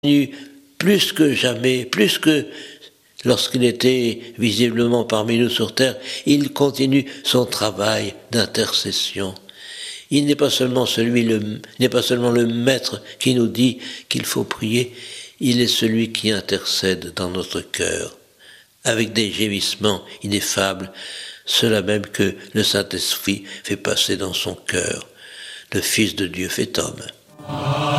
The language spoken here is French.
Plus que jamais, plus que lorsqu'il était visiblement parmi nous sur terre, il continue son travail d'intercession. Il n'est pas seulement le maître qui nous dit qu'il faut prier, il est celui qui intercède dans notre cœur, avec des gémissements ineffables, cela même que le Saint-Esprit fait passer dans son cœur. Le Fils de Dieu fait homme.